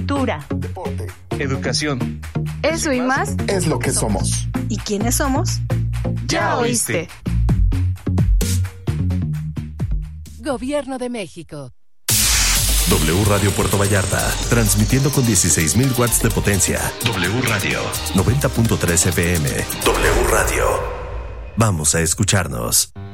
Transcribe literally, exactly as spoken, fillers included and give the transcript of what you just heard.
cultura, deporte, educación. Eso y más es lo que somos. ¿Y quiénes somos? Ya oíste. Gobierno de México. W Radio Puerto Vallarta, transmitiendo con dieciséis mil watts de potencia. W Radio, noventa punto tres F M. W Radio. Vamos a escucharnos.